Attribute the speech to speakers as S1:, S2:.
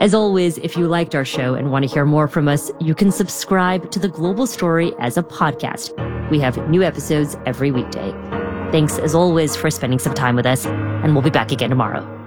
S1: As always, if you liked our show and want to hear more from us, you can subscribe to The Global Story as a podcast. We have new episodes every weekday. Thanks, as always, for spending some time with us, and we'll be back again tomorrow.